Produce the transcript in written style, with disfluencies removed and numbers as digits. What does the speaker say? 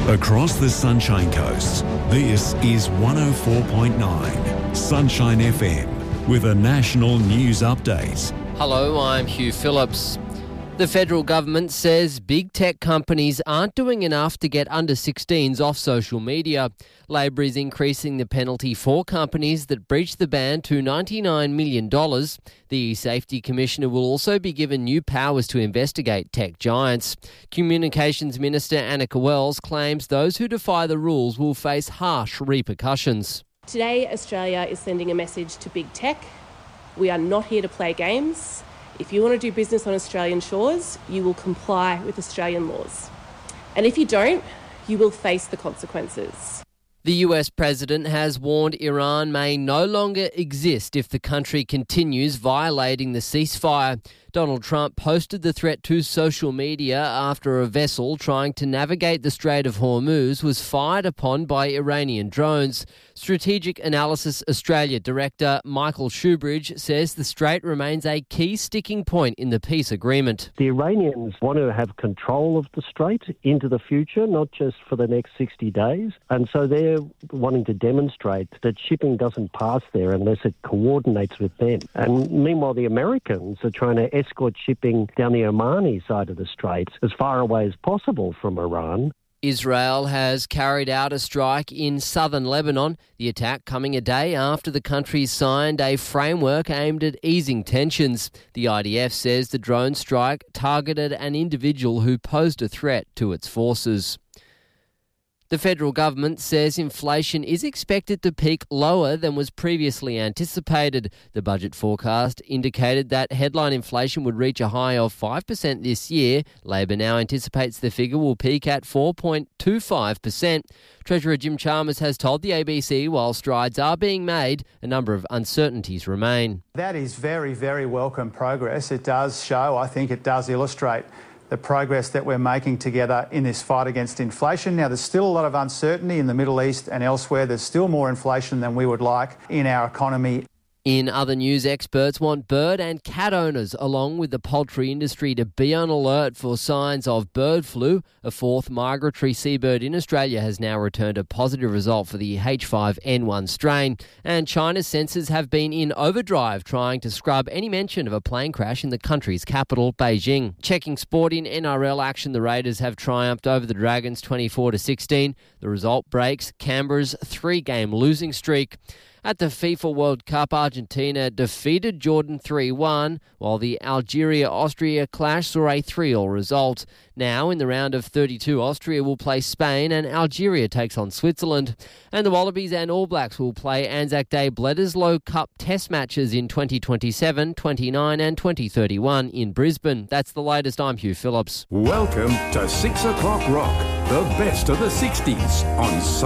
Across the Sunshine Coast, this is 104.9 Sunshine FM with a national news update. Hello, I'm Hugh Phillips. The federal government says big tech companies aren't doing enough to get under-16s off social media. Labor is increasing the penalty for companies that breach the ban to $99 million. The Safety Commissioner will also be given new powers to investigate tech giants. Communications Minister Annika Wells claims those who defy the rules will face harsh repercussions. Today, Australia is sending a message to big tech. We are not here to play games. If you want to do business on Australian shores, you will comply with Australian laws. And if you don't, you will face the consequences. The US president has warned Iran may no longer exist if the country continues violating the ceasefire. Donald Trump posted the threat to social media after a vessel trying to navigate the Strait of Hormuz was fired upon by Iranian drones. Strategic Analysis Australia Director Michael Shoebridge says the strait remains a key sticking point in the peace agreement. The Iranians want to have control of the strait into the future, not just for the next 60 days. And so they're wanting to demonstrate that shipping doesn't pass there unless it coordinates with them. And meanwhile, the Americans are trying to escort shipping down the Omani side of the strait as far away as possible from Iran. Israel has carried out a strike in southern Lebanon, the attack coming a day after the country signed a framework aimed at easing tensions. The IDF says the drone strike targeted an individual who posed a threat to its forces. The federal government says inflation is expected to peak lower than was previously anticipated. The budget forecast indicated that headline inflation would reach a high of 5% this year. Labor now anticipates the figure will peak at 4.25%. Treasurer Jim Chalmers has told the ABC while strides are being made, a number of uncertainties remain. That is very, very welcome progress. It does show, I think it does illustrate the progress that we're making together in this fight against inflation. Now, there's still a lot of uncertainty in the Middle East and elsewhere. There's still more inflation than we would like in our economy. In other news, experts want bird and cat owners, along with the poultry industry, to be on alert for signs of bird flu. A fourth migratory seabird in Australia has now returned a positive result for the H5N1 strain. And China's censors have been in overdrive trying to scrub any mention of a plane crash in the country's capital, Beijing. Checking sport in NRL action, the Raiders have triumphed over the Dragons 24-16. The result breaks Canberra's three-game losing streak. At the FIFA World Cup, Argentina defeated Jordan 3-1, while the Algeria-Austria clash saw a 3-3 result. Now, in the round of 32, Austria will play Spain and Algeria takes on Switzerland. And the Wallabies and All Blacks will play Anzac Day Bledisloe Cup test matches in 2027, 29 and 2031 in Brisbane. That's the latest. I'm Hugh Phillips. Welcome to 6 o'clock Rock, the best of the 60s on